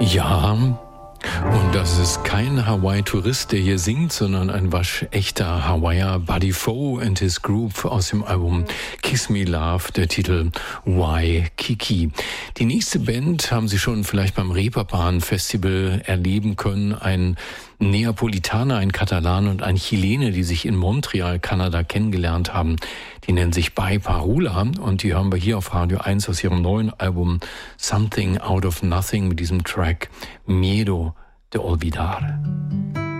Ja, und das ist kein Hawaii-Tourist, der hier singt, sondern ein waschechter Hawaiier, Buddy Foe and his Group aus dem Album Kiss Me Love, der Titel Waikiki. Die nächste Band haben Sie schon vielleicht beim Reeperbahn-Festival erleben können. Ein Neapolitaner, ein Katalan und ein Chilene, die sich in Montreal, Kanada kennengelernt haben. Die nennen sich By Parula und die hören wir hier auf Radio 1 aus ihrem neuen Album Something Out of Nothing mit diesem Track Miedo de Olvidar.